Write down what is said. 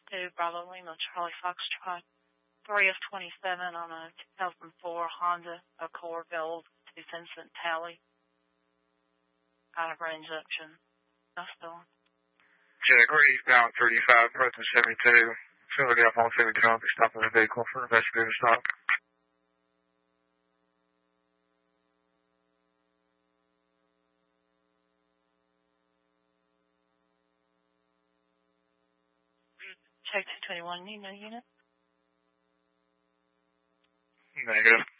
2, Bravo Lima, Charlie Foxtrot, 3 of 27 on a 2004 Honda Accord Gold, 2 Vincent Talley, out of range option. That's the one. Jack, we're eastbound 35, approaching 72. Soon as I get off on 72, I'll be stopping the vehicle for investigative stop. Check 221, need no unit? Negative.